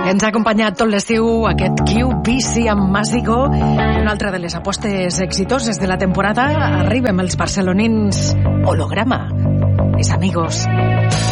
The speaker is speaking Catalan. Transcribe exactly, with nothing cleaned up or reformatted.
Ens ha acompanyat tot l'estiu aquest Q B C amb Masigo, una altra de les apostes exitoses de la temporada. Arribem els barcelonins Holograma, mis amigos.